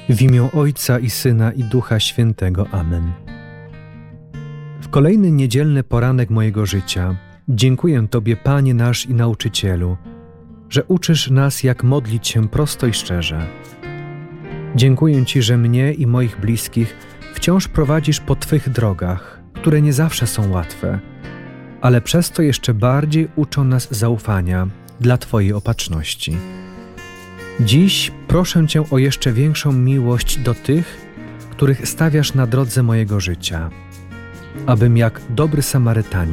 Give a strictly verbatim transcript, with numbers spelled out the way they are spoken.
W imię Ojca i Syna i Ducha Świętego. Amen. W kolejny niedzielny poranek mojego życia dziękuję Tobie, Panie nasz i Nauczycielu, że uczysz nas, jak modlić się prosto i szczerze. Dziękuję Ci, że mnie i moich bliskich wciąż prowadzisz po Twych drogach, które nie zawsze są łatwe, ale przez to jeszcze bardziej uczą nas zaufania dla Twojej opatrzności. Dziś proszę Cię o jeszcze większą miłość do tych, których stawiasz na drodze mojego życia, abym jak dobry Samarytanin